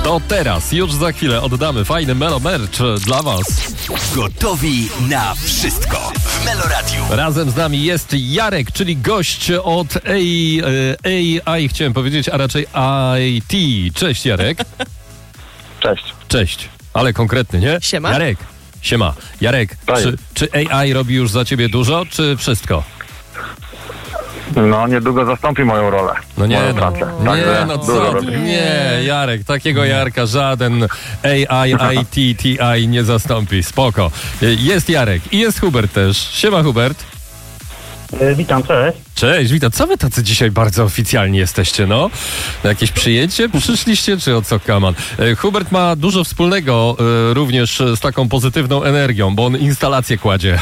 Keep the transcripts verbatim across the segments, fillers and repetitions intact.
to teraz, już za chwilę oddamy fajny Melo Merch dla was. Gotowi na wszystko w Meloradiu. Razem z nami jest Jarek, czyli gość od A I, chciałem powiedzieć, a raczej I T. Cześć Jarek. Cześć. Cześć, ale konkretny, nie? Siema. Jarek, siema. Jarek, czy, czy A I robi już za ciebie dużo, czy wszystko? No, niedługo zastąpi moją rolę. No nie, moją no, pracę. nie, Także no dużo co? robi. Nie, Jarek, takiego Jarka żaden A I, I T, T I nie zastąpi. Spoko. Jest Jarek i jest Hubert też. Siema Hubert. E, Witam, cześć. Cześć, witam. Co wy tacy dzisiaj bardzo oficjalni jesteście, no? Na jakieś przyjęcie przyszliście, czy o co, kaman? E, Hubert ma dużo wspólnego e, również z taką pozytywną energią, bo on instalację kładzie.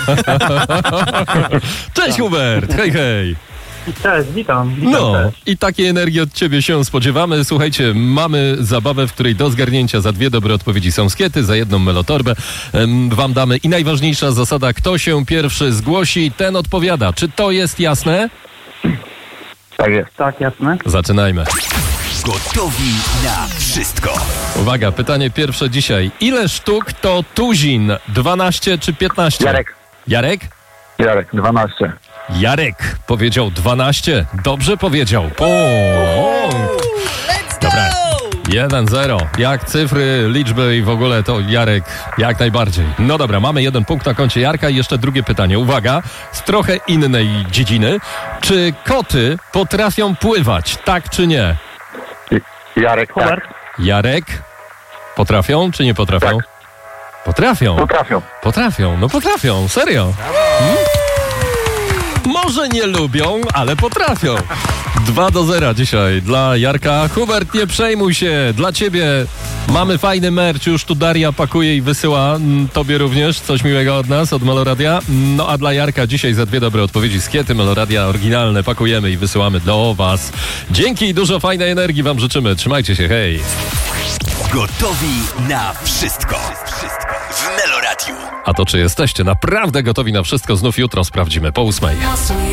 Cześć Hubert, hej, hej. Cześć, witam. witam No, też. i takiej energii od ciebie się spodziewamy. Słuchajcie, mamy zabawę, w której do zgarnięcia za dwie dobre odpowiedzi są skiety, za jedną melotorbę em, wam damy. I najważniejsza zasada, kto się pierwszy zgłosi, ten odpowiada. Czy to jest jasne? Tak jest. Tak, jasne. Zaczynajmy. Gotowi na wszystko. Uwaga, pytanie pierwsze dzisiaj. Ile sztuk to tuzin? dwanaście czy piętnaście? Jarek. Jarek? Jarek, dwanaście. Jarek powiedział dwanaście. Dobrze powiedział. Punkt. Dobra. jeden zero. Jak cyfry, liczby i w ogóle to Jarek jak najbardziej. No dobra, mamy jeden punkt na koncie Jarka i jeszcze drugie pytanie. Uwaga, z trochę innej dziedziny. Czy koty potrafią pływać, tak czy nie? Jarek, tak. Hubert. Jarek? Potrafią czy nie potrafią? Tak. Potrafią. Potrafią. Potrafią, no potrafią, serio. Hmm? Może nie lubią, ale potrafią. dwa do zera dzisiaj dla Jarka. Hubert, nie przejmuj się, dla ciebie mamy fajny merch, już tu Daria pakuje i wysyła mm, tobie również coś miłego od nas, od Meloradia. No a dla Jarka dzisiaj za dwie dobre odpowiedzi skiety Meloradia oryginalne pakujemy i wysyłamy do was. Dzięki i dużo fajnej energii wam życzymy. Trzymajcie się, hej. Gotowi na wszystko. Wszystko w Meloradiu. A to czy jesteście naprawdę gotowi na wszystko, znów jutro sprawdzimy po ósmej.